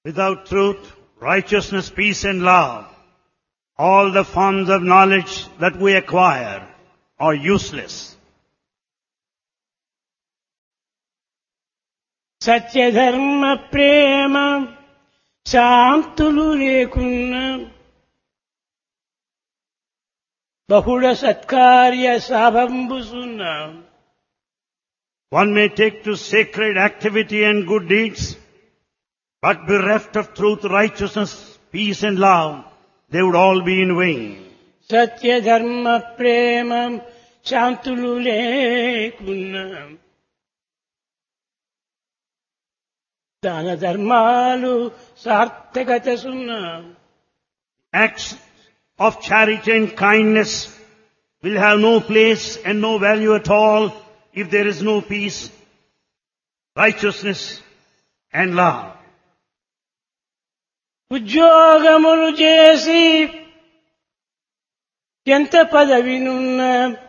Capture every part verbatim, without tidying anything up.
Without truth, righteousness, peace and love, all the forms of knowledge that we acquire are useless. సత్యధర్మ ప్రేమ శాంతులు లేకున్నా బహుళ సత్కార్య సాభంబుసున్నా. One may take to sacred activity and good deeds, but bereft of truth, righteousness, peace and love, they would all be in vain. సత్యధర్మ ప్రేమ శాంతులు లేకున్నా దాన ధర్మాలు సార్థకత సున్నా. Acts of charity and kindness will have no place and no value at all if there is no peace, righteousness and love. ఉద్యోగములు చేసి ఎంత పదవినున్న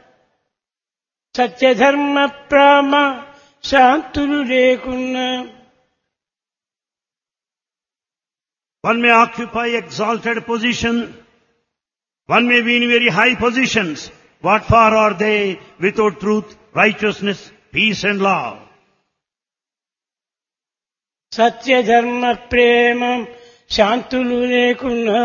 సత్యధర్మ ప్రేమ శాంతులు లేకున్నా. One may occupy exalted position, one may be in very high positions. What for are they without truth, righteousness, peace and love? సత్యధర్మ ప్రేమ శాంతులు లేకున్నా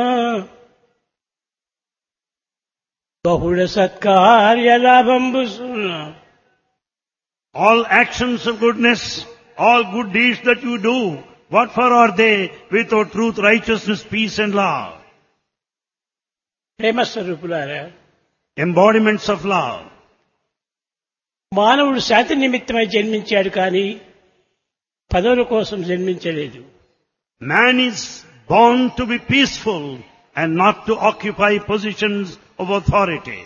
బహుళ సత్కార్య లాభంబుసున్నా. All actions of goodness, all good deeds that you do, what for are they without truth, righteousness, peace and love? ప్రేమ స్వరూపులారా, Embodiments of love. మానవుడు శాంతి నిమిత్తమై జన్మించాడు కానీ పదవుల కోసం జన్మించలేదు. Man is born to be peaceful and not to occupy positions of authority.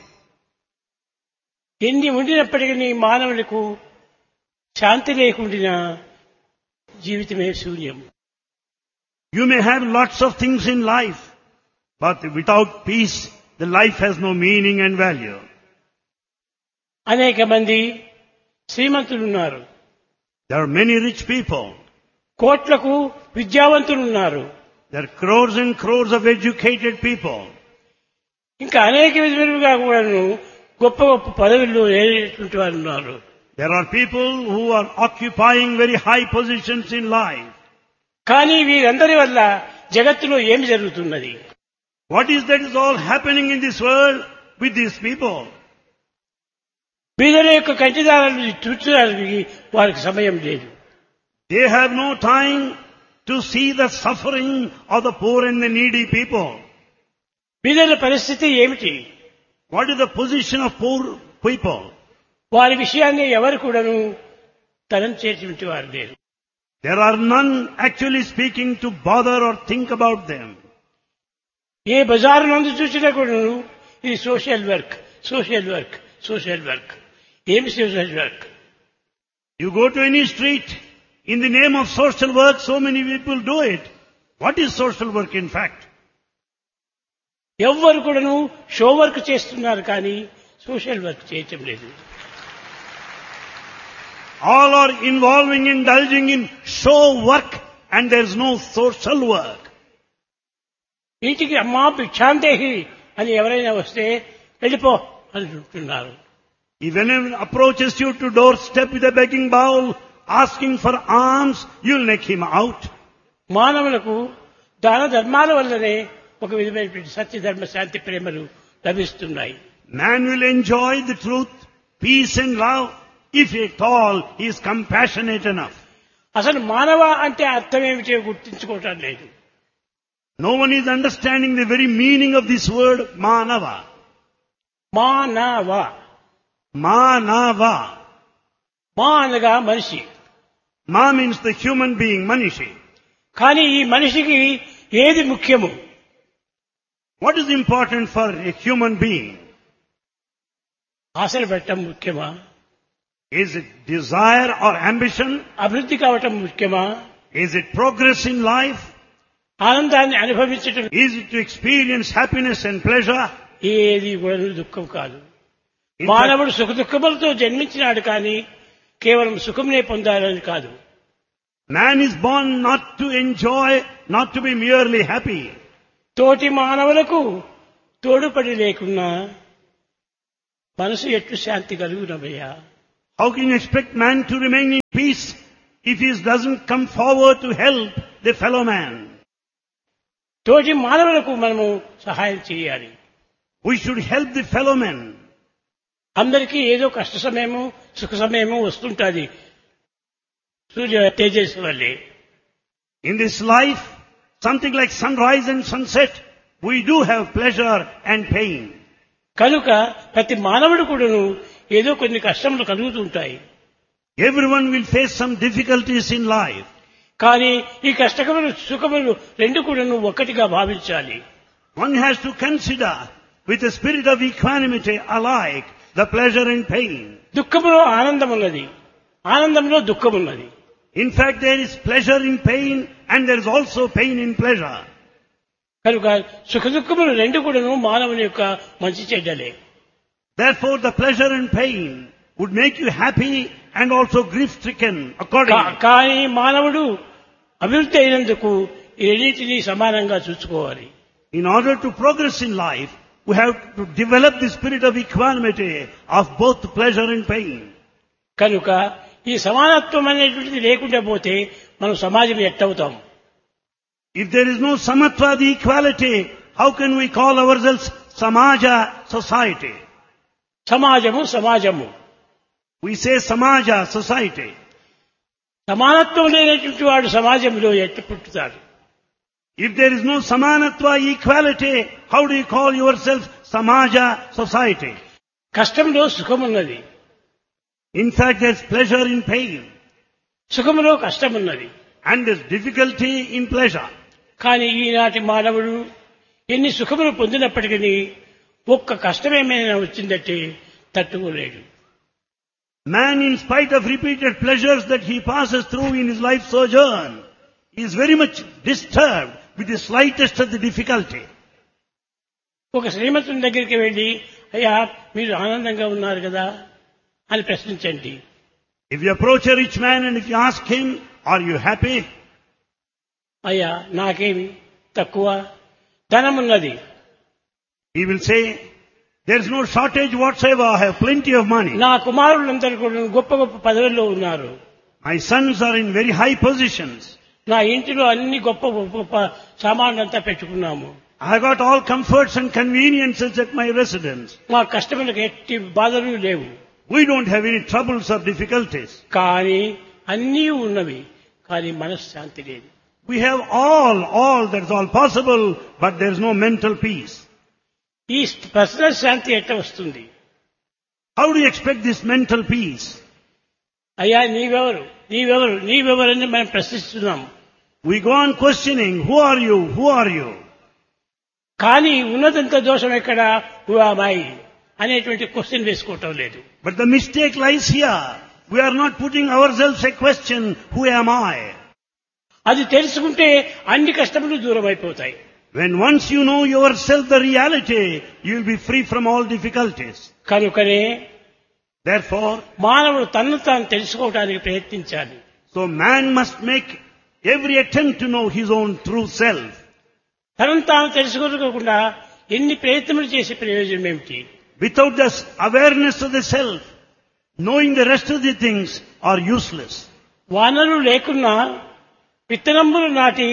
ఎన్ని ఉండినప్పటికీ మానవులకు శాంతి లేకుండా జీవితమే శూన్యం. You may have lots of things in life, but without peace, the life has no meaning and value. అనేక మంది శ్రీమంతులు ఉన్నారు, There are many rich people. కోట్లకు విద్యావంతులు ఉన్నారు, There are crores and crores of educated people. ఇంకా అనేక విధములుగా కూడాను గొప్ప గొప్ప పదవుల్లో ఏటువంటి వారు ఉన్నారు. There are people who are occupying very high positions in life. కానీ వీరందరి వల్ల జగత్తులో ఏమి జరుగుతున్నది? What is that is all happening in this world with these people? బీదల యొక్క కంటిదారులు చూర్చడానికి వారికి సమయం లేదు. They have no time to see the suffering of the poor and the needy people. బీదల పరిస్థితి ఏమిటి? What is the position of poor people? వారి విషయాన్ని ఎవరు కూడాను తరం చేసేటువంటి వారు లేరు. There are none actually speaking to bother or think about them. ఏ బజారు నందు చూసినా కూడాను ఇది social work, social work, social work. ఏమి social work? You go to any street, in the name of social work, so many people do it. What is social work in fact? ఎవ్వరు కూడాను show work చేస్తున్నారు కానీ social work చేయటం లేదు. All are involving, indulging in show work and there is no social work. ఇంటికి అమ్మా భిక్షాందేహి అని ఎవరైనా వస్తే వెళ్ళిపో అని అంటున్నారు. If anyone approaches you to doorstep with a begging bowl, asking for alms, you'll make him out. మానవులకు దాన ధర్మాల వల్లనే ఒక విధమైనటువంటి సత్య ధర్మ శాంతి ప్రేమలు లభిస్తున్నాయి. Man will enjoy the truth, peace and love if at all he is compassionate enough. అసలు మానవ అంటే అర్థం ఏమిటో గుర్తించుకోవటం లేదు. No one is understanding the very meaning of this word manava. మానవ, Manava. మా అనగా మనిషి. Ma means the human being, Manishi. కానీ ఈ మనిషికి ఏది ముఖ్యము? What is important for a human being? ఆశలు పెట్టడం ముఖ్యమా? Is it desire or ambition? అభివృద్ధి కావటం ముఖ్యమా? Is it progress in life? ఆనందాన్ని అనుభవించటం? Is it to experience happiness and pleasure? ఏది కూడా దుఃఖం కాదు. In మానవుడు సుఖ దుఃఖములతో జన్మించినాడు కానీ కేవలం సుఖంనే పొందాలని కాదు. Man is born not to enjoy not to be merely happy. తోటి మానవులకు తోడుపడి లేకున్నా మనసు ఎట్లు శాంతి కలుగునవయ్యా. How can you expect man to remain in peace if he doesn't come forward to help the fellow man? తోటి మానవులకు మనము సహాయం చేయాలి. We should help the fellow men. అందరికీ ఏదో కష్ట సమయము సుఖ సమయము వస్తుంటుంది సూర్య తేజస్సు వల్లే. In this life, something like sunrise and sunset, we do have pleasure and pain. కనుక ప్రతి మానవుడు కూడాను ఏదో కొన్ని కష్టములు కలుగుతుంటాయి. Everyone will face some difficulties in life. కానీ ఈ కష్టములు సుఖములు రెండు కూడాను ఒక్కటిగా భావించాలి. One has to consider with a spirit of equanimity alike the pleasure and pain. దుఃఖములో ఆనందం ఉన్నది, ఆనందంలో దుఃఖం ఉన్నది. In fact, there is pleasure in pain and there is also pain in pleasure. కనుక సుఖ దుఃఖములు రెండు కూడాను మానవుని యొక్క మంచి చెడ్డలే. Therefore, the pleasure and pain would make you happy and also grief-stricken accordingly. కానీ మానవుడు అభివృద్ధి అయినందుకు ఈ రెండింటినీ సమానంగా చూసుకోవాలి. In order to progress in life, we have to develop the spirit of equanimity of both pleasure and pain. కనుక ఈ సమానత్వం అనేటువంటిది లేకుండా పోతే మనం సమాజం ఎట్టవుతాం? If there is no samatva, the equality, how can we call ourselves samaja, society? సమాజము సమాజము We say samaja, society. సమానత్వం లేనటువంటి వాడు సమాజంలో ఎట్టు పుట్టుతాడు? If there is no samanatva, equality, how do you call yourself samaja, society? కష్టంలో సుఖం ఉన్నది, In fact, there is pleasure in pain సుఖములో కష్టం ఉన్నది. and there is difficulty in pleasure. కానీ ఈనాటి మానవుడు ఎన్ని సుఖములు పొందినప్పటికీ ఒక్క కష్టమేమైనా వచ్చిందంటే తట్టుకోలేడు. Man, in spite of repeated pleasures that he passes through in his life sojourn, is very much disturbed with the slightest of the difficulty. ఒక శ్రీమంతుని దగ్గరికి వెళ్ళి, అయ్యా మీరు ఆనందంగా ఉన్నారు కదా అని ప్రశ్నించండి. If you approach a rich man and if you ask him, are you happy? అయ్యా నాకేమి తక్కువ, ధనం ఉన్నది. He will say, there is no shortage whatsoever, I have plenty of money. నా కుమారులందరూ కూడా గొప్ప గొప్ప పదవుల్లో ఉన్నారు. My sons are in very high positions. నా ఇంటిలో అన్ని గొప్ప గొప్ప సామాన్లంతా పెట్టుకున్నాము. I have got all comforts and conveniences at my residence. మా కష్టములకు ఎట్టి బాధలు లేవు. We don't have any troubles or difficulties. కానీ అన్నీ ఉన్నవి, కానీ మనశ్శాంతి లేదు. We have all, all, that's all possible, but there is no mental peace. ఈ పర్సనల్ శాంతి ఎట్లా వస్తుంది? How do you expect this mental peace? అయ్యా నీవెవరు నీవెవరు నీవెవరని మనం ప్రశ్నిస్తున్నాం. We go on questioning, who are you, who are you? కానీ ఉన్నదంత దోషం ఎక్కడ, who am I అనేటువంటి క్వశ్చన్ వేసుకోవటం లేదు. But the mistake lies here. We are not putting ourselves a question, who am I? అది తెలుసుకుంటే అన్ని కష్టములు దూరం అయిపోతాయి. When once you know yourself the reality, you will be free from all difficulties. కనుకనే Therefore, మానవుడు తన్ను తాను తెలుసుకోవడానికి ప్రయత్నించాలి. so man must make every attempt to know his own true self. తనను తాను తెలుసుకోకుండా ఎన్ని ప్రయత్నములు చేసే ప్రయోజనం ఏమిటి? Without this awareness of the self, knowing the rest of the things are useless. వానలు లేకున్నా విత్తనములు నాటి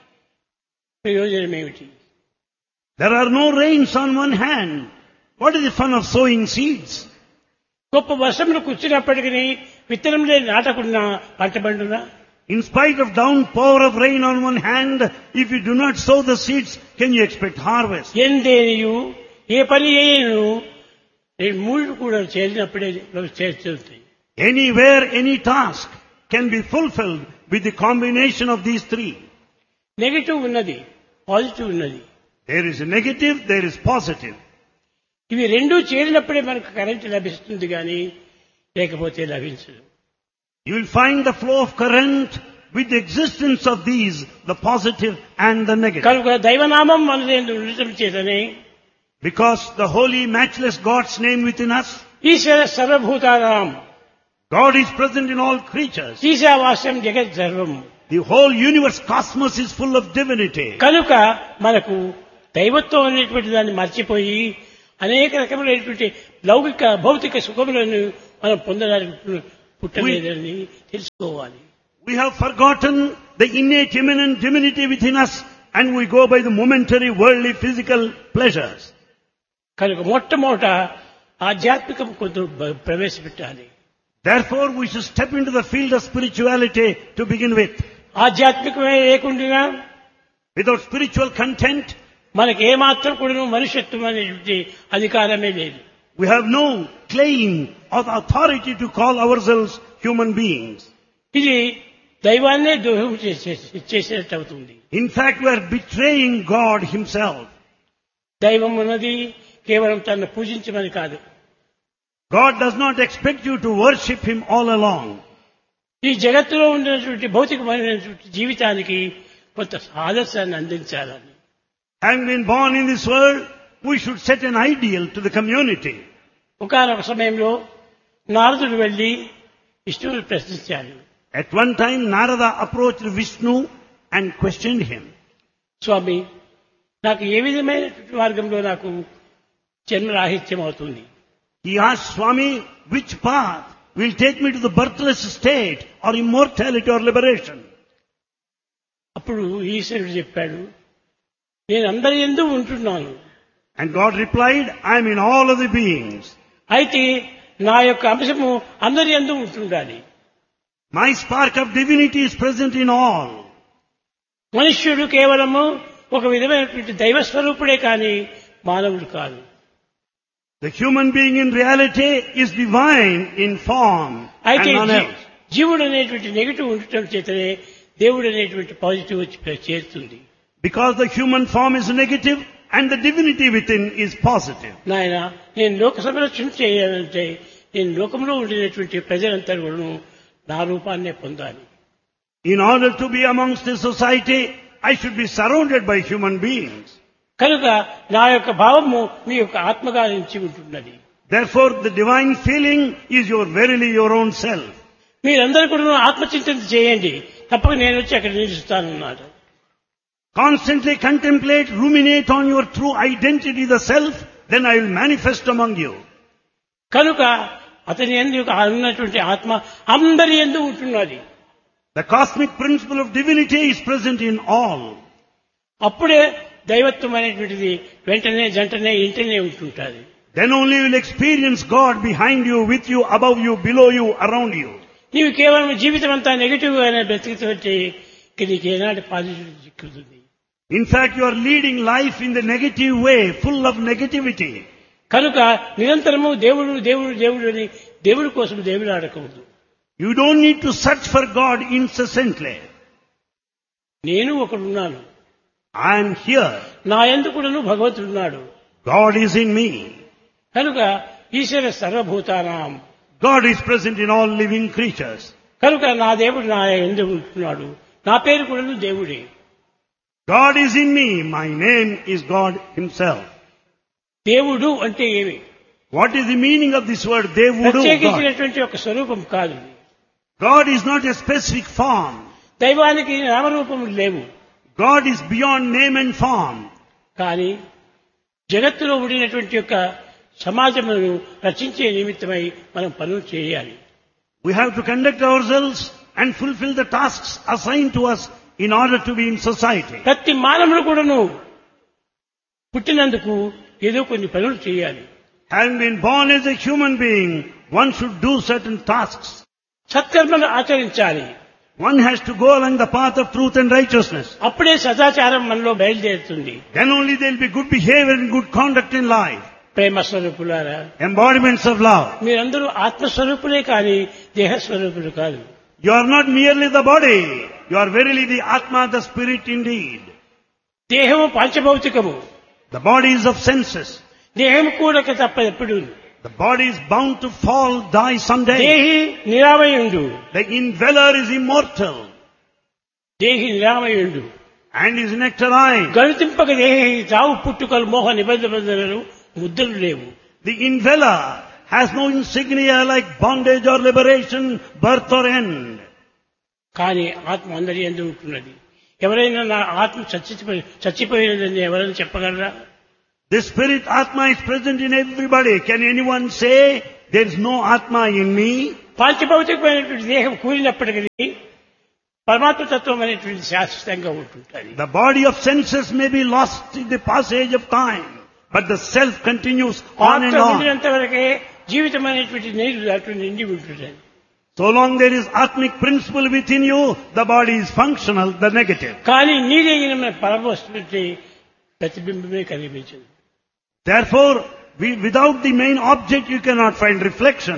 ప్రయోజనం ఏమిటి? There are no rains on one hand. What is the fun of sowing seeds? గొప్ప వర్షములు కూర్చున్నప్పటికీ విత్తనములే నాటకుండా పంట పండునా? In spite of downpour of rain on one hand, if you do not sow the seeds, can you expect harvest? ఎందేనియు ఏ పని చేయను మూడు కూడా చేరినప్పుడే చేస్తుంది. Anywhere, any task can be fulfilled with the combination of these three. Negative ఉన్నది, positive ఉన్నది. There is a negative, there is positive. ఇవి రెండూ చేరినప్పుడే మనకు కరెంట్ లభిస్తుంది, కానీ లేకపోతే లభించదు. You will find the flow of current with the existence of these, the positive and the negative. కనుక దైవనామం మనదేందు ఉండటం చేతనే, Because the holy, matchless God's name within us, ఈశ్వర సర్వభూతానాం, God is present in all creatures. ఈశావాస్యం జగత్ సర్వం. The whole universe, cosmos is full of divinity. కనుక మనకు దైవత్వం అనేటువంటి దాన్ని మర్చిపోయి అనేక రకములైనటువంటి లౌకిక భౌతిక సుఖములను మనం పొందడానికి పుట్టలేదని తెలుసుకోవాలి. We have forgotten the innate immanent divinity within us and we go by the momentary worldly physical pleasures. కనుక మొట్టమొదట ఆధ్యాత్మికం కొంత ప్రవేశపెట్టాలి. Therefore we should step into the field of spirituality to begin with. ఆధ్యాత్మికమే లేకుండా Without spiritual content, మనకి ఏమాత్రం కూడా మనుష్యత్వం అనేటువంటి అధికారమే లేదు. we have no claim of authority to call ourselves human beings. ఇది దైవాన్నే ద్రోహం చేసినట్టు అవుతుంది. In fact, we are betraying God himself. దైవం ఉన్నది కేవలం తనను పూజించమని కాదు. God does not expect you to worship him all along. ఈ జగత్తులో ఉన్నటువంటి భౌతికమైనటువంటి జీవితానికి కొంత ఆదర్శాన్ని అందించాలని. Having been born in this world, we should set an ideal to the community. ఒకానొక సమయంలో నారదుడు వెళ్లి విష్ణువుని ప్రశ్నించాడు. At one time, Narada approached Vishnu and questioned him. స్వామి, నాకు ఏ విధమైనటువంటి మార్గంలో నాకు జన్మరాహిత్యం అవుతుంది? He asked Swami, which path will take me to the birthless state or immortality or liberation? అప్పుడు ఈశ్వరుడు చెప్పాడు, నేను అందరి యందు ఉంటున్నాను. And God replied, I am in all of the beings. అయితే నా యొక్క అంశము అందరి యందు ఉంటుండాలి. My spark of divinity is present in all. మనుష్యుడు కేవలము ఒక విధమైనటువంటి దైవ స్వరూపుడే కానీ మానవుడు కాదు. The human being in reality is divine in form and అయితే none else. జీవుడు అనేటువంటి నెగిటివ్ ఉండటం చేతనే దేవుడు అనేటువంటి పాజిటివ్ వచ్చి చేరుతుంది. Because the human form is negative and the divinity within is positive. నాయన, నేను లోక సంరక్షణ చేయాలంటే నేను లోకంలో ఉండినటువంటి ప్రజలంతా కూడా నా రూపాన్నే పొందాలి. In order to be amongst the society, I should be surrounded by human beings. కనుక నా యొక్క భావము మీ యొక్క ఆత్మగా నుంచి ఉంటున్నది. Therefore, the divine feeling is your verily your own self. మీరందరూ కూడా ఆత్మచింతన చేయండి, తప్పక నేను వచ్చి అక్కడ నిలుస్తానన్నాడు. Constantly contemplate, ruminate on your true identity, the self, then I will manifest among you. కనుక అతని యందు ఉన్నటువంటి ఆత్మ అందరి యందు ఉంటున్నది. The cosmic principle of divinity is present in all. అప్పుడే దైవత్వం అనేటువంటిది వెంటనే జంటనే ఇంటనే ఉంటుంటుంది. Then only you will experience God behind you, with you, above you, below you, around you. నీవు కేవలం జీవితం అంతా నెగిటివ్ గానే బ్రతికితే నీకు ఏనాటి positive చిక్కుతుంది. In fact, you are leading life in the negative way, full of negativity. కనుక నిరంతరము దేవుడు దేవుడు దేవుడు అని దేవుడి కోసం దేవుడు ఆడకూడదు. You don't need to search for God incessantly. నేను ఒకడున్నాను, I am here. నా యందు కూడాను భగవంతుడు ఉన్నాడు. God is in me. కనుక ఈశ్వర సర్వభూతానాం, God is present in all living creatures. కనుక నా దేవుడు నా యందు ఉంటున్నాడు. నా పేరు కూడాను దేవుడే. God is in me. My name is God himself. దేవుడు అంటే ఏమి? What is the meaning of this word Devudu? God. ప్రత్యేకించినటువంటి ఒక స్వరూపం కాదు. God is not a specific form. దైవానికి నామరూపములు లేవు. God is beyond name and form. కానీ జగత్తులో ఉండినటువంటి యొక్క సమాజమును రచించే నిమిత్తమై మనం పనులు చేయాలి. We have to conduct ourselves and fulfill the tasks assigned to us in order to be in society. ప్రతి మానవుడు కూడాను పుట్టినందుకు ఏదో కొన్ని పనులు చేయాలి. Having been born as a human being, one should do certain tasks. సత్కర్మను ఆచరించాలి. One has to go along the path of truth and righteousness. అప్పుడే సదాచారం మనలో బయలుదేరుతుంది. Then only there will be good behavior and good conduct in life. ప్రేమ స్వరూపులారా, Embodiments of love. మీరందరూ ఆత్మస్వరూపులే కానీ దేహస్వరూపులు కాదు. You are not merely the body. You are verily the Atma, the spirit indeed. దేహము పంచభౌతికము. The body is of senses. దేహము కూడక తప్ప ఎప్పుడు. The body is bound to fall, die someday. దేహి నిరామయుండు. The indweller is immortal దేహి నిరామయుండు. and is nectarine. గణితింపక దేహి చావు పుట్టుకలు మోహ నిబంధనలు ముద్రలు లేవు. The indweller has no insignia like bondage or liberation, birth or end. కానీ ఆత్మ అందరి యందు ఉంటున్నది. ఎవరైనా నా ఆత్మ చచ్చిపోయి చచ్చిపోయినదని ఎవరైనా చెప్పగలరా? The spirit Atma is present in everybody. Can anyone say there is no Atma in me? పాంచభౌతికమైనటువంటి దేహం కూలినప్పటికీ పరమాత్మ తత్వం అనేటువంటి శాశ్వతంగా ఉంటుంటుంది. The body of senses may be lost in the passage of time, but the self continues on and ఆత్మ on. ఉండినంత వరకే జీవితం అనేటువంటి నీరు దాంట్లో నిండి ఉంటుంటుంది. So long there is Atmic principle within you, the body is functional, the negative. కానీ నీరైన పరమవస్తువుకి ప్రతిబింబమే కనిపించదు. Therefore, we, without the main object you cannot find reflection.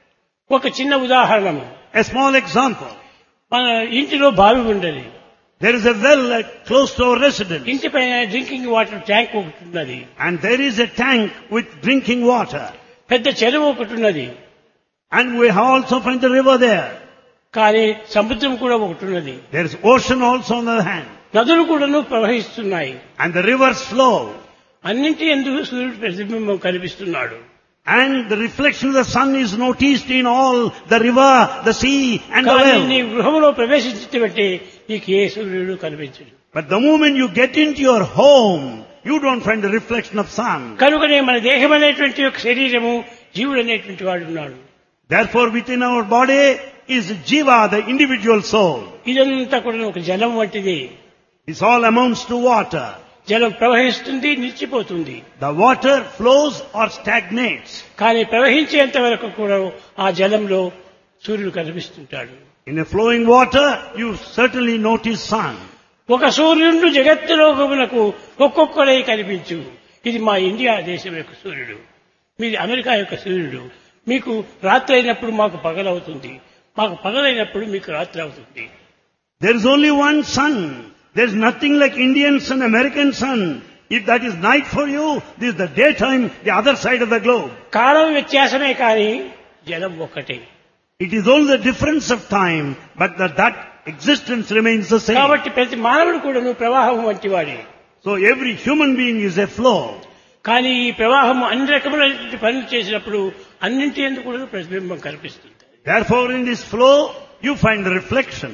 ఒక చిన్న ఉదాహరణ, A small example. మన ఇంటిలో బావి ఉండదు. There is a well uh, close to our residence. ఇంటి పైన డ్రింకింగ్ వాటర్ ట్యాంక్ ఒకటి ఉన్నది. And there is a tank with drinking water. పెద్ద చెరువు ఒకటి ఉన్నది. And we also find the river there. కానీ సముద్రం కూడా ఒకటి ఉన్నది. There is ocean also on the other hand. నదులు కూడాను ప్రవహిస్తున్నాయి. And the rivers flow. అన్నింటి ఎందుకు సూర్యుడు ప్రతిబింబం కనిపిస్తున్నాడు. And the reflection of the sun is noticed in all the river, the sea and the కానీ నీ well. గృహంలో ప్రవేశించి బట్టి నీకు ఏ సూర్యుడు కనిపించడు. But the moment you get into your home, you don't find the reflection of sun. కనుకనే మన దేహం అనేటువంటి ఒక శరీరము జీవుడు అనేటువంటి వాడు ఉన్నాడు. Therefore within our body is Jiva, the individual soul. ఇదంతా కూడా ఒక జలం వంటిది. This all amounts to water. జలం ప్రవహిస్తుంది, నిలిచిపోతుంది. The water flows or stagnates. కానీ ప్రవహించేంత వరకు కూడా ఆ జలంలో సూర్యుడు కనిపిస్తుంటాడు. In a flowing water, you certainly notice sun. ఒక సూర్యుడు జగత్తులోకమునకు ఒక్కొక్కడై కనిపించు. ఇది మా ఇండియా దేశం యొక్క సూర్యుడు, మీది అమెరికా యొక్క సూర్యుడు. మీకు రాత్రి అయినప్పుడు మాకు పగలవుతుంది, మాకు పగలైనప్పుడు మీకు రాత్రి అవుతుంది. There is only one sun. There is nothing like Indian sun, American sun. If that is night for you, this is the daytime, the other side of the globe. కాలం వ్యత్యాసమే కానీ జలం ఒక్కటే. It is only the difference of time, but that, that existence remains the same. కాబట్టి ప్రతి మానవుడు కూడా ప్రవాహం వంటి వాడే. So every human being is a flow. కానీ ఈ ప్రవాహం అన్ని రకములైనటువంటి పనులు చేసినప్పుడు అన్నింటి ఎందుకు కూడా ప్రతిబింబం కనిపిస్తుంది. Therefore in this flow, you find the reflection.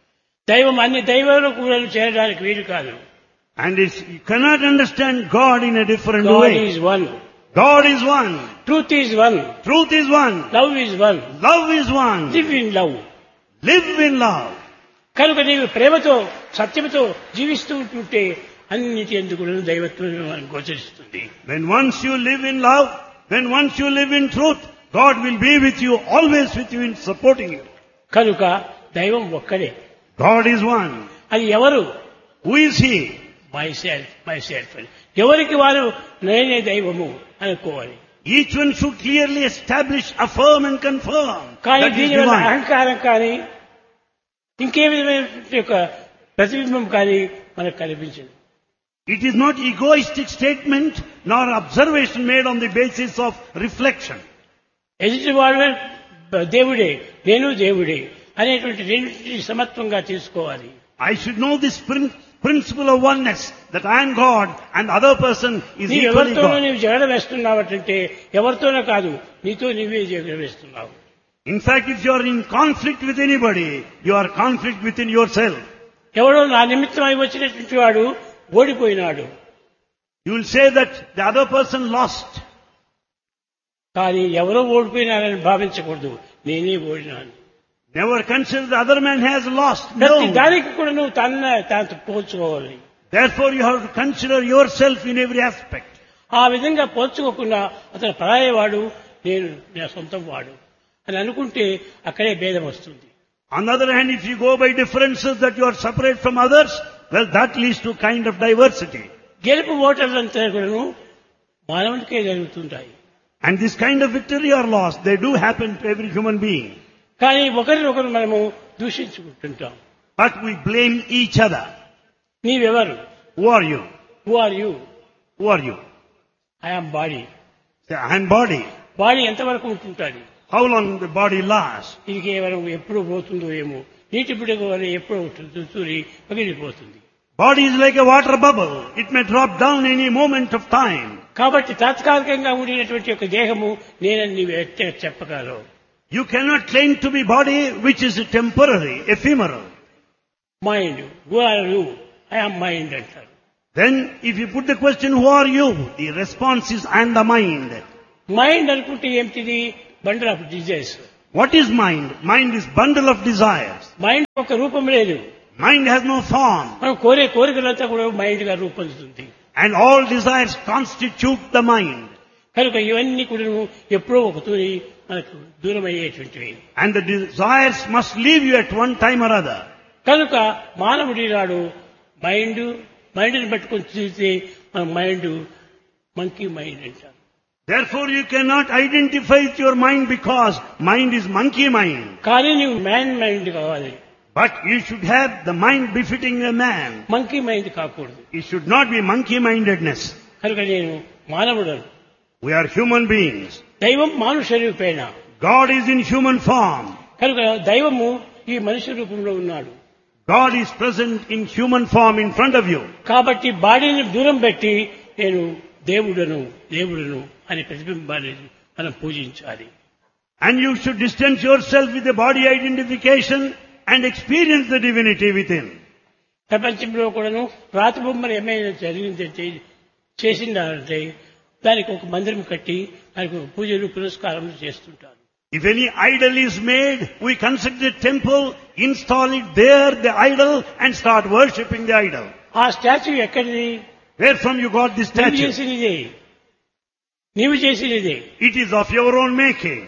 దైవం అన్ని దైవాలు కూడా చేరడానికి వీలు కాదు. And it's, you cannot understand God in a different God way. is one. God is one. Truth is one. Truth is one. Love is one. Love is one. Live in love. Live in love. కనుక నీవు ప్రేమతో సత్యముతో జీవిస్తూ ఉంటుంటే అన్నిటి ఎందుకు దైవత్వం మనకు గోచరిస్తుంది. When once you live in love, when once you live in truth, God will be with you, always with you in supporting you. కనుక దైవం ఒక్కడే. God is one. అది ఎవరు? Who is He? My self my self అని ఎవరికి వారు నేనే దైవము అనుకోవాలి. Each one should clearly establish, affirm and confirm కానీ that is దీనివల్ల divine. అహంకారం కానీ ఇంకే విధమైనటువంటి యొక్క ప్రతిబింబం కానీ మనకు కనిపించదు. It is not egoistic statement nor observation made on the basis of reflection. ఎదుటి వాడు దేవుడే, నేను దేవుడే అనేటువంటి రెండింటిని సమత్వంగా తీసుకోవాలి. I should know this prin- principle of oneness, that I am God and the other person is నీ equally ఎవరితోనో God. నీవు జగడ వేస్తున్నావంటే ఎవరితోనో కాదు, నీతో నీవే జగడ వేస్తున్నావు. In fact, if you are in conflict with anybody, you are conflict within yourself. ఎవడో నా నిమిత్తమై వచ్చినటువంటి వాడు ఓడిపోయినాడు. You will say that the other person lost. కానీ ఎవరో ఓడిపోయినారని భావించకూడదు, నేనే ఓడినాను. Never consider the other man has lost. ప్రతి No. దానికి కూడా నువ్వు తన తాను పోల్చుకోవాలి. Therefore you have to consider yourself in every aspect. ఆ విధంగా పోల్చుకోకుండా అతను పరాయవాడు, నేను నా సొంతం వాడు అని అనుకుంటే అక్కడే భేదం వస్తుంది. On the other hand, if you go by differences that you are separate from others, well, that leads to kind of diversity. గెలుపు ఓటర్లంతా కూడా మానవునికే జరుగుతుంటాయి. And this kind of victory or loss, they do happen to every human being. కానీ ఒకరినొకరు మనము దూషించుకుంటుంటాం. But we blame each other. నీవెవరు? Who are you? Who are you? Who are you? I am body. Say, I am body. Body ఎంతవరకు ఉంటుంటుంది? How long the body lasts? ఇది కేవలం ఎప్పుడు పోతుందో ఏమో, నీటి బిడగ వల్ల ఎప్పుడు తూరి పగిలిపోతుంది. Body is like a water bubble. It may drop down any moment of time. కాబట్టి తాత్కాలికంగా ఉండినటువంటి ఒక దేహము నేనని నీవు ఎట్ట చెప్పగలవు? You cannot claim to be body which is temporary, ephemeral. Mind, who are you? I am mind అంటారు. Then if you put the question, who are you? The response is, I am the mind. Mind అనుకుంటే ఏమిటిది? Bundle of desires. What is mind? Mind is bundle of desires. Mind ఒక రూపం లేదు. Mind has no form. మనం కోరే కోరికలంతా కూడా mind గా రూపొందుతుంది. And all desires constitute the mind. కనుక ఇవన్నీ కూడా ఎప్పుడో ఒకతూరి మనకు దూరం అయ్యేటువంటివి. And the desires must leave you at one time or other. కనుక మానవుడి నాడు మైండ్ మైండ్ని పట్టుకొని చూస్తే మన మైండ్ మంకీ మైండ్ అంటారు. Therefore you cannot identify with your mind because mind is monkey mind. కానీ నువ్వు మ్యాన్ మైండ్ కావాలి. But you should have the mind befitting a man. Monkey mind కాకూడదు. It should not be monkey mindedness. కనుక నేను మానవుడను. We are human beings. దైవం మానుష రూపేణ. God is in human form. కనుక దైవము ఈ మనిషి రూపంలో ఉన్నాడు. God is present in human form in front of you. కాబట్టి బాడీని దూరం పెట్టి నేను దేవుడను దేవుడను అనే ప్రతిబింబాన్ని మనం పూజించాలి. And you should distance yourself with the body identification and experience the divinity within. ప్రపంచంలో కూడాను రాతి బొమ్మలు ఏమైనా జరిగిందంటే చేసిందంటే దానికి ఒక మందిరం కట్టి దానికి ఒక పూజలు పురస్కారములు చేస్తుంటారు. If any idol is made, we construct a temple, install it there, the idol, and start worshipping the idol. ఆ స్టాచ్యూ ఎక్కడిది? Where from you got this నీవు statue? చేసినదే. నీవు చేసినదే. It is of your own making.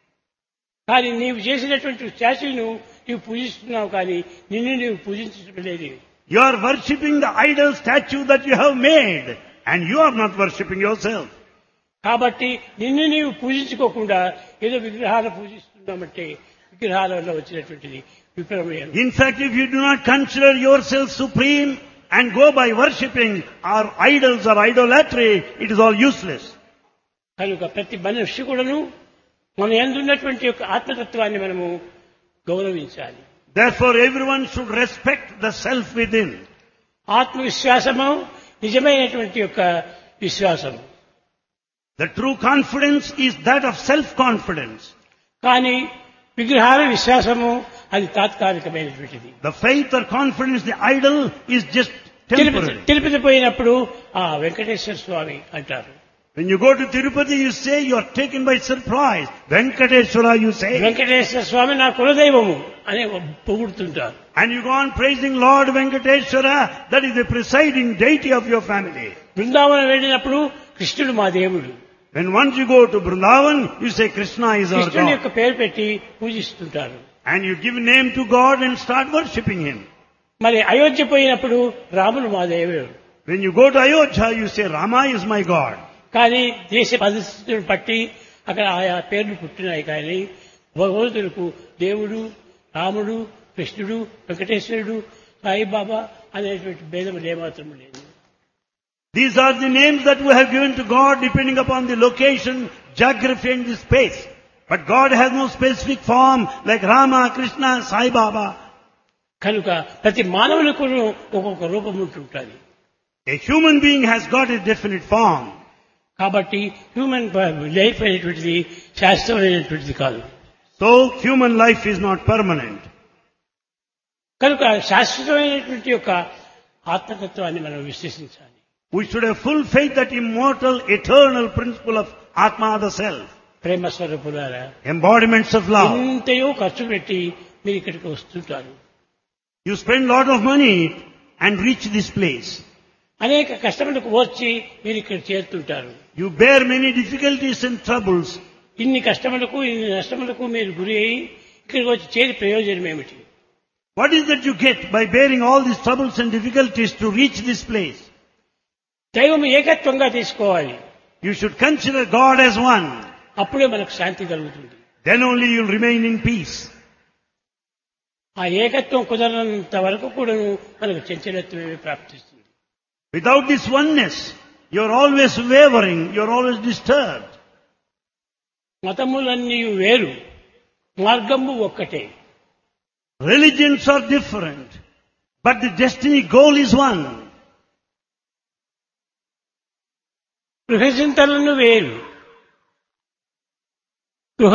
కానీ నీవు చేసినటువంటి స్టాచ్యూను నీవు పూజిస్తున్నావు కానీ నిన్ను నీవు పూజించడం లేదు. You are worshipping the idol statue that you have made, and you are not worshipping yourself. కాబట్టి నిన్ను నీవు పూజించుకోకుండా ఏదో విగ్రహాలు పూజిస్తున్నామంటే విగ్రహాల వల్ల వచ్చినటువంటిది విప్లవం. In fact, if you do not consider yourself supreme and go by worshipping our idols or idolatry, it is all useless. కనుక ప్రతి మనిషి కూడాను మన యందు ఉన్నటువంటి యొక్క ఆత్మతత్వాన్ని మనము గౌరవించాలి. Therefore, everyone should respect the self within. ఆత్మవిశ్వాసము నిజమైనటువంటి యొక్క విశ్వాసము. The true confidence is that of self-confidence. కానీ విగ్రహాల విశ్వాసము అది తాత్కాలికమైనటువంటిది. The faith or confidence, the idol, is just Tirupati temporary. Tirupati పోయినప్పుడు ఆ వెంకటేశ్వర స్వామి అంటారు. When you go to Tirupati, you say you are taken by surprise. Venkateshwara, you say. Venkateswara స్వామి నా కులదైవము అని పొగుడుతుంటారు. And you go on praising Lord Venkateshwara, that is the presiding deity of your family. Brindavanam వెళ్ళినప్పుడు కృష్ణుడు మా దేవుడు. When once you go to Vrindavan, you say Krishna is our కృష్ణుని God. యొక్క పేరు పెట్టి పూజిస్తుంటారు. And you give name to God and start worshipping Him. మరి అయోధ్య పోయినప్పుడు రాముడు మా దేవుడు. When you go to Ayodhya, you say Rama is my God. కానీ దేశ పరిస్థితులను బట్టి అక్కడ ఆయా పేర్లు పుట్టినాయి. కానీ భగవంతులకు దేవుడు, రాముడు, కృష్ణుడు, వెంకటేశ్వరుడు, సాయిబాబా అనేటువంటి భేదములు ఏమాత్రం లేదు. These are the names that we have given to God depending upon the location, geography and the space. But God has no specific form like Rama, Krishna, Sai Baba. కనుక ప్రతి మానవులకు ఒక్కొక్క రూపం ఉంటుంటుంది. A human being has got a definite form. కాబట్టి human life అనేటువంటిది శాశ్వతమైనటువంటిది కాదు. So human life is not permanent. కనుక శాశ్వతమైనటువంటి యొక్క ఆత్మతత్వాన్ని మనం విశ్వసించాలి. We should have full faith that immortal, eternal principle of Atma, the self. ప్రేమ స్వరూపులారా, Embodiments of love. ఎంతయో ఖర్చు పెట్టి మీరు ఇక్కడికి వస్తుంటారు. You spend lot of money and reach this place. అనేక కష్టములకు వచ్చి మీరు ఇక్కడ చేరుతుంటారు. You bear many difficulties and troubles. ఇన్ని కష్టములకు ఇన్ని నష్టములకు మీరు గురి అయి ఇక్కడికి వచ్చి చేరి ప్రయోజనం ఏమిటి? What is that you get by bearing all these troubles and difficulties to reach this place? దైవం ఏకత్వంగా తీసుకోవాలి. You should consider God as one. అప్పుడే మనకు శాంతి కలుగుతుంది. Then only you will remain in peace. ఆ ఏకత్వం కుదరనంత వరకు కూడా మనకు చంచలత్వమే ప్రాప్తిస్తుంది. Without this oneness, you are always wavering, you are always disturbed. మతములన్నీ వేరు, మార్గము ఒక్కటే. Religions are different, but the destiny goal is one. గృహచింతలను వేరు,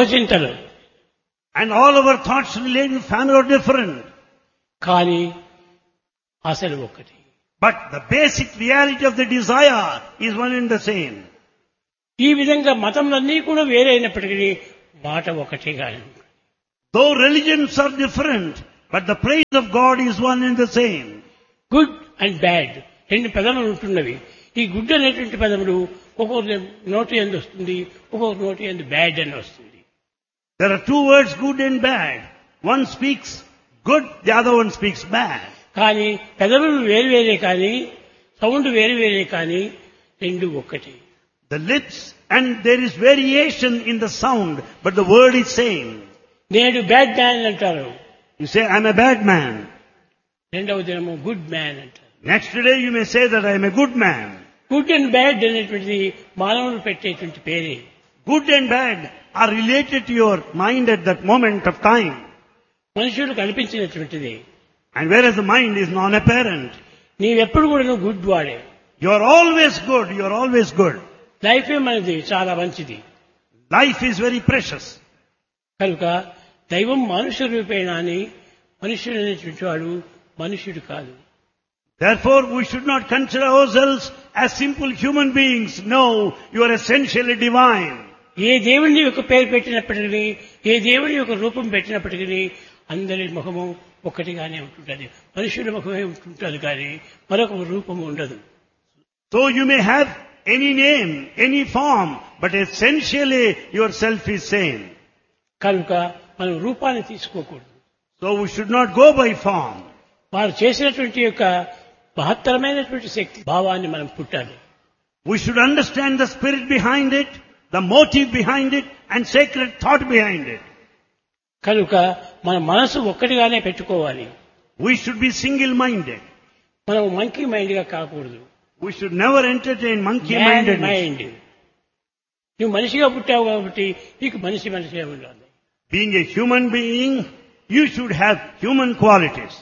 గృహచింతలు. And all our thoughts related to family are different. కానీ అసలు ఒకటి. But the basic reality of the desire is one and the same. ఈ విధంగా మతములన్నీ కూడా వేరైనప్పటికీ మాట ఒకటే కాదు. Though religions are different, but the praise of God is one and the same. Good and bad రెండు పదములు ఉంటున్నవి. ఈ గుడ్ అనేటువంటి పదములు ఒక్కొక్క నోటి యందు వస్తుంది, ఒక్కొక్క నోటి యందు బ్యాడ్ అని వస్తుంది. There are two words, good and bad. One speaks good, the other one speaks bad. కానీ పెదవులు వేరు వేరే కానీ సౌండ్ వేరు వేరే కానీ రెండు ఒక్కటి. The lips and there is variation in the sound, but the word is same. నేడు బ్యాడ్ మ్యాన్ అంటారు, You say, I'm a bad man. రెండవ దినము గుడ్ మ్యాన్ అంటారు. Next day you may say that I am a good man. Good and bad అనేటువంటిది మానవులు పెట్టేటువంటి పేరే. Good and bad are related to your mind at that moment of time. మనుషులకు అనిపించినటువంటిది. And whereas the mind is non-apparent. నీవెప్పుడు కూడా నువ్వు good వాడే. You are always good, you are always good. లైఫే మనది చాలా మంచిది. Life is very precious. కనుక దైవం మనుష్య రూపేణ అని మనుష్యుడు అనేటువంటి వాడు మనుష్యుడు కాదు. Therefore we should not consider ourselves as simple human beings. No, you are essentially divine. ఏ దేవుని యొక్క పేరు పెట్టినప్పటికీ, ఏ దేవుని యొక్క రూపం పెట్టినప్పటికీ అందరి ముఖము ఒకటిగానే ఉంటుంటుంది. మనుషుల ముఖమే ఉంటుంటుంది కానీ మరొక రూపము ఉండదు. So you may have any name, any form, but essentially yourself is same. కనుక మనం రూపాన్ని తీసుకోకూడదు. So we should not go by form. వారు చేసినటువంటి యొక్క మహత్తరమైనటువంటి శక్తి భావాన్ని మనం పుట్టాలి. We should understand the spirit behind it, the motive behind it, and sacred thought behind it. కనుక మన మనసు ఒక్కటిగానే పెట్టుకోవాలి. We should be single-minded. మనం మంకీ మైండ్ గా కాకూడదు. We should never entertain monkey-mindedness. Mind. నువ్వు మనిషిగా పుట్టావు కాబట్టి నీకు మనిషి మనిషిగా ఉండాలి. Being a human being, you should have human qualities.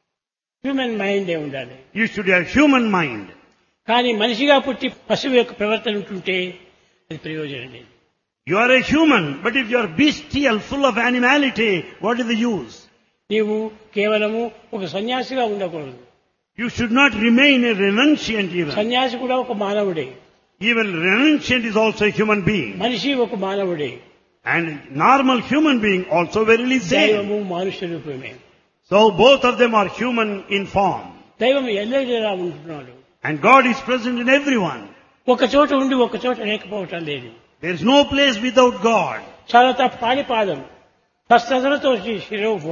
Human మైండే ఉండాలి. You should have human mind. కానీ మనిషిగా పుట్టి పశువు యొక్క ప్రవర్తన ఉంటుంటే అది ప్రయోజనం లేదు. You are a human, but if you are bestial, full of animality, what is the use? నీవు కేవలము ఒక సన్యాసిగా ఉండకూడదు. You should not remain a renunciant even. సన్యాసి కూడా ఒక మానవుడే. Even renunciant is also a human being. మనిషి ఒక మానవుడే. And normal human being also verily same. దైవము మనుష్య రూపమే. So both of them are human in form. దైవం ఎల్లవేళలా ఉంటున్నాడు. And God is present in everyone. ఒక చోట ఉండి ఒక చోట లేకపోవటం లేదు. There is no place without God. తర్వాత పాణిపాదం హస్తధరతో శిరోభో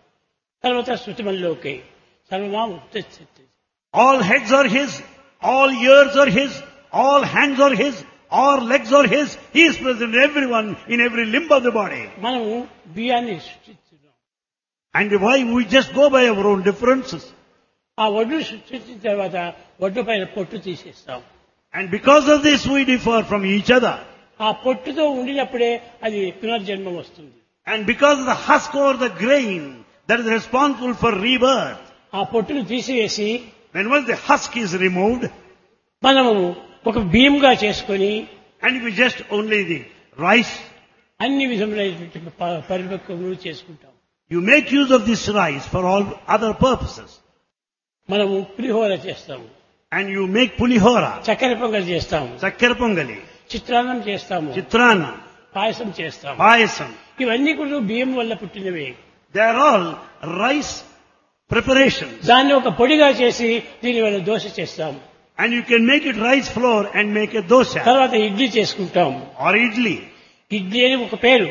తర్వాత శృతిమల్లోకే సర్వమా ఉత్తేజిత. All heads are His, all ears are His, all hands are His, all legs are His. He is present in everyone, in every limb of the body. మనము బియ్యాన్ని సృష్టిస్తున్నాం. And why we just go by our own differences? ఆ వడ్డు సృష్టించిన తర్వాత వడ్డు పైన పొట్టు తీసేస్తాం. And because of this we differ from each other. ఆ పొట్టుతో ఉండినప్పుడే అది పునర్జన్మం వస్తుంది. And because of the husk or the grain that is responsible for rebirth. ఆ పొట్టును తీసివేసి When once the husk is removed, మనము ఒక బియ్యంగా చేసుకొని and if we just only the rice, అన్ని విధములైనటువంటి పరిపక్వములు చేసుకుంటాం. you make use of this rice for all other purposes. మనము పులిహోర చేస్తాము. And you make pulihora, చక్కెర పొంగల్ చేస్తాము. chakkara pongali, చిత్రాన్నం చేస్తాము. chitrana, పాయసం చేస్తాము. payasam. ఇవన్నీ కూడా బియ్యం వల్ల పుట్టినవే. They are all rice preparations. దాన్ని ఒక పొడిగా చేసి దీని వల్ల దోశ చేస్తాము. And you can make it rice flour and make a dosa తర్వాత ఇడ్లీ చేసుకుంటాము. or idli. ఇడ్లీ అని ఒక పేరు,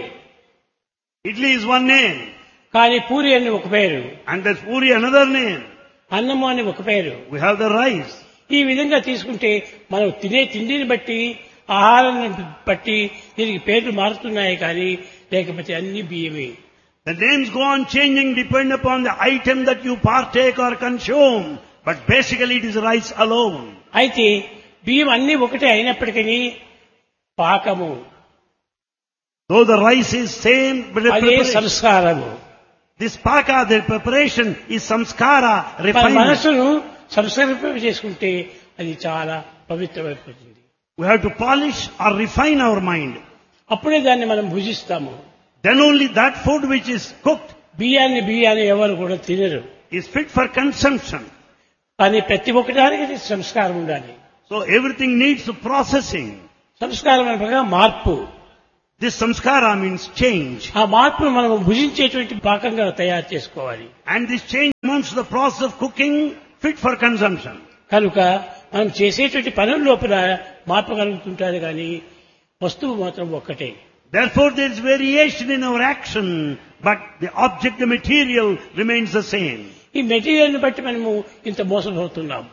Idli is one name కానీ పూరి అని ఒక పేరు, and there's puri another name. అన్నము అని ఒక పేరు. We have the rice. ఈ విధంగా తీసుకుంటే మనం తినే తిండిని బట్టి ఆహారాన్ని బట్టి దీనికి పేర్లు మారుతున్నాయి కానీ లేకపోతే అన్ని బియ్యమే. The names go on changing depend upon the item that you partake or consume. But basically it is rice alone. అయితే బియ్యం అన్ని ఒకటే అయినప్పటికీ పాకము Though the rice is same, but the అదే preparation, సంస్కారము. this paka, the preparation is samskara, మన refinement. మనసును సంస్కరింప చేసుకుంటే అది చాలా పవిత్రమైపోతుంది. We have to polish or refine our mind. అప్పుడే దాన్ని మనం భుజిస్తాము. Then only that food which is cooked బియ్యాన్ని బియ్యాన్ని ఎవరు కూడా తినరు. is fit for consumption. కానీ ప్రతి ఒక్కదానికి సంస్కారం ఉండాలి. So everything needs processing. సంస్కారం అనగా మార్పు. This samskara means change. ఆ మార్పును మనం భుజించేటువంటి పాకంగా తయారు చేసుకోవాలి. And this change amounts to the process of cooking fit for consumption. కనుక మనం చేసేటువంటి పనుల లోపల మార్పు కలుగుతుంటారు కానీ వస్తువు మాత్రం ఒక్కటే. Therefore there is variation in our action, but the object, the material remains the same. ఈ మెటీరియల్ ని బట్టి మనము ఇంత మోసపోతున్నాం.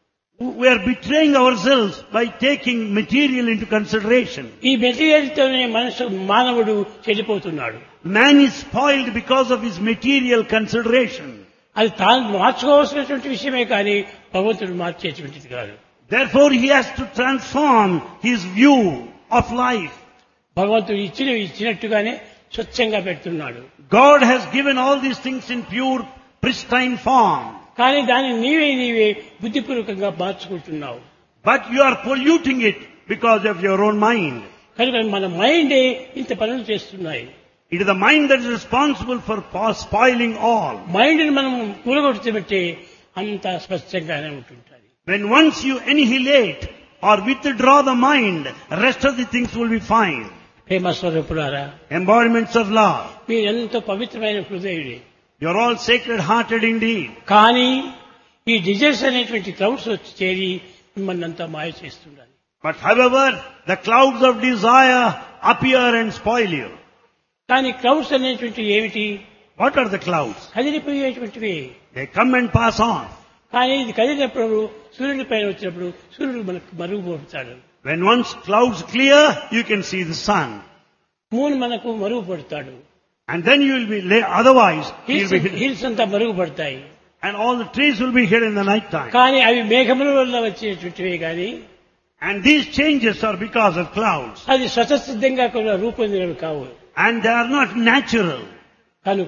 We are betraying ourselves by taking material into consideration. ఈ మెటీరియల్ తోనే మనుషు మానవుడు చెడిపోతున్నాడు. Man is spoiled because of his material consideration. అది తాను మార్చుకోవాల్సినటువంటి విషయమే కానీ భగవంతుడు మార్చేటువంటిది కాదు. Therefore he has to transform his view of life. భగవంతుడు ఇచ్చినవి ఇచ్చినట్టుగానే స్వచ్ఛంగా పెడుతున్నాడు. God has given all these things in pure, pristine form. కానీ దాన్ని నీవే నీవే బుద్ధిపూర్వకంగా మార్చుకుంటున్నావు. But you are polluting it because of your own mind. కనుక మన మైండే ఇంత పనులు చేస్తున్నాయి. It is the mind that is responsible for spoiling all. Mind ని మనం కూలగొట్టుబట్టే అంత స్పష్టంగానే ఉంటుంటుంది. When once you annihilate or withdraw the mind, rest of the things will be fine. ప్రేమ స్వరూపులారా, Embodiments of love. మీరు ఎంతో పవిత్రమైన హృదయుడే. You are all sacred hearted indeed. కానీ ఈ desires అనేటువంటి క్లౌడ్స్ వచ్చి చేరి మిమ్మల్ని అంతా మాయ చేస్తున్నారు. But however, the clouds of desire appear and spoil you. కానీ క్లౌడ్స్ అనేటువంటి ఏమిటి? What are the clouds? కదిలిపోయేటువంటివి. They come and pass on. కానీ ఇది కదిలినప్పుడు సూర్యుడి పైన వచ్చినప్పుడు సూర్యుడు మనకు మరుగుపడతాడు. When once clouds clear, you can see the sun. Moon మనకు మరుగుపడతాడు. And then you will be, lay, otherwise, you will be hidden. Hills అంతా మరుగుపడతాయి. And all the trees will be hidden in the night time. కానీ అవి మేఘముల వల్ల వచ్చేటువంటివే కానీ And these changes are because of clouds. అది స్వతసిద్ధంగా కూడా రూపొందినవి కావు. And they are not natural. కనుక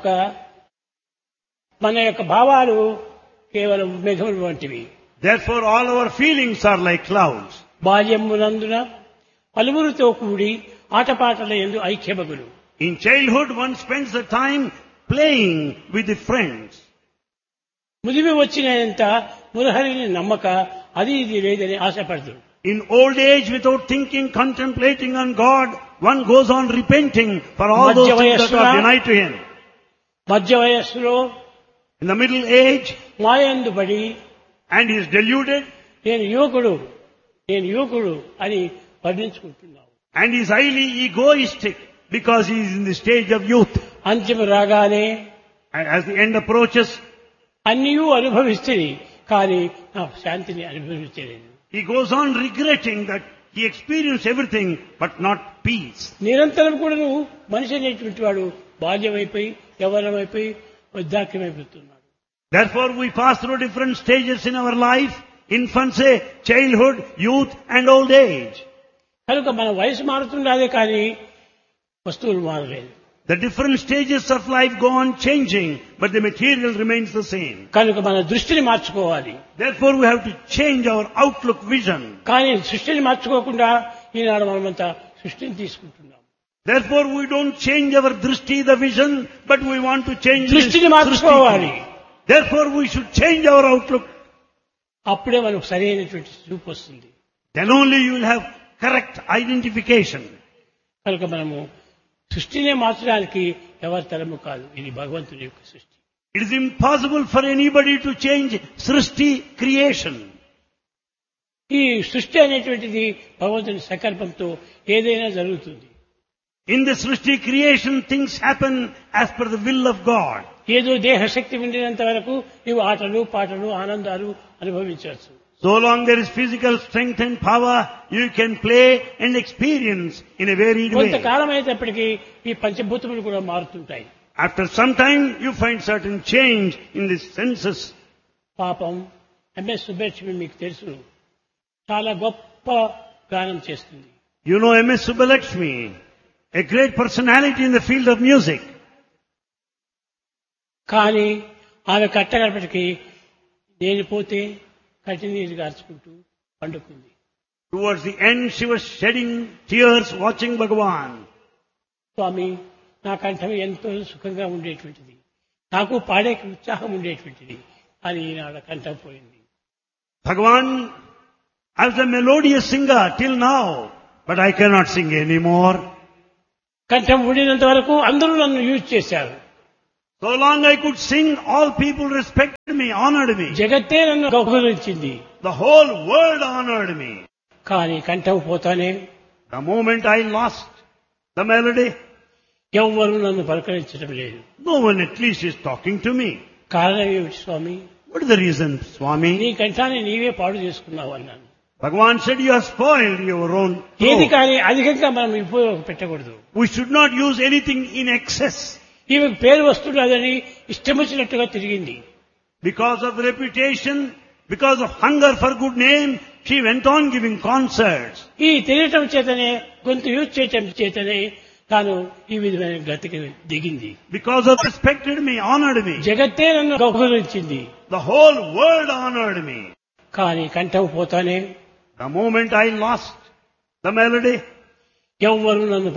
మన యొక్క భావాలు కేవలం మేఘముల వంటివి. Therefore all our feelings are like clouds. బాల్యమునందున పలువురితో కూడి ఆటపాటల యందు ఐక్యమగులు. In childhood one spends the time playing with the friends. ముదిమి వచ్చినంత మురహరిని నమ్మక అది ఇది లేదని ఆశపడదు. In old age, without thinking, contemplating on God, one goes on repenting for all those things that are denied to him. మధ్య వయస్సులో In the middle age, మాయందు పడి and he is deluded, నేను యువకుడు నేను యువకుడు అని వర్ణించుకుంటున్నావు. and he is highly egoistic because he is in the stage of youth. అంత్యము రాగానే And as the end approaches, అన్నియూ అనుభవిస్తుంది కానీ నా శాంతిని అనుభవించలేదు. he goes on regretting that he experienced everything but not peace. నిరంతరం కూడా నువ్వు మనిషి అనేటువంటి వాడు బాల్యమైపోయి యవ్వనమైపోయి వృద్ధాక్యమైపోతున్నాడు. Therefore we pass through different stages in our life: infancy, childhood, youth and old age. కనుక మన వయసు మారుతున్నదే కానీ వస్తువులు మారలేదు. The different stages of life go on changing, but the material remains the same. కనుక మన దృష్టిని మార్చుకోవాలి. Therefore we have to change our outlook vision. కానీ సృష్టిని మార్చుకోకుండా ఈనాడు మనమంతా సృష్టిని తీసుకుంటున్నాం. Therefore we don't change our drishti, the vision, but we want to change దృష్టిని మార్చుకోవాలి. Therefore we should change our outlook. అప్పుడే మనకు సరైనటువంటి చూపు వస్తుంది. Then only you will have correct identification. కనుక మనము సృష్టినే మార్చడానికి ఎవరి తరము కాదు. ఇది భగవంతుని యొక్క సృష్టి. It is impossible for anybody to change Srishti, creation. ఈ సృష్టి అనేటువంటిది భగవంతుని సంకల్పంతో ఏదైనా జరుగుతుంది. In the Srishti creation, things happen as per the will of God. ఏదో దేహ శక్తి ఉండినంత వరకు నీవు ఆటలు పాటలు ఆనందాలు అనుభవించవచ్చు. So long there is physical strength and power, you can play and experience in a varied way. కొంతకాలం అయినప్పటికీ ఈ పంచభూతములు కూడా మారుతుంటాయి. After some time, you find certain change in the senses. పాపం ఎంఎస్ సుబ్బలక్ష్మి మీకు తెలుసు, చాలా గొప్ప గానం చేస్తుంది. You know M S Subbalakshmi, a great personality in the field of music. కానీ ఆమె కట్టగడపటికి నేను పోతే కటినీరు గార్చుకుంటూ పండుకుంది. Towards the end, she was shedding tears watching Bhagavan. స్వామి, నా కంఠం ఎంతో సుఖంగా ఉండేటువంటిది, నాకు పాడే ఉత్సాహం ఉండేటువంటిది, అని ఈనాడు కంఠం పోయింది. Bhagavan, I was a melodious singer till now, but I cannot sing anymore. కంఠం ఉండినంత వరకు అందరూ నన్ను యూజ్ చేశారు. So long I could sing, all people respected me, honored me. జగత్తే నన్ను గౌరవించింది. The whole world honored me. కానీ కంఠం పోతానే The moment I lost the melody, ఎవ్వరూ నన్ను పలకరించడం లేదు. no one at least is talking to me. కారణం ఏమిటి స్వామి? What is the reason, Swami? నీ కంఠాన్ని నీవే పాడు చేసుకున్నావు అన్నాను. Bhagavan said you have spoiled your own ఏది throat. కానీ అధికంగా మనం ఉపయోగ పెట్టకూడదు. We should not use anything in excess. ఈమె పేరు వస్తున్నదని ఇష్టం వచ్చినట్టుగా తిరిగింది. Because of reputation, because of hunger for good name, she went on giving concerts. ఈ తిరగటం చేతనే గొంతు యూజ్ చేయటం చేతనే తాను ఈ విధమైన గతికి దిగింది. Because of respected me, honored me. జగత్తే నన్ను గౌరవించింది. The whole world honored me. కానీ కంఠం పోతానే The moment I lost the melody, ఎవ్వరూ నన్ను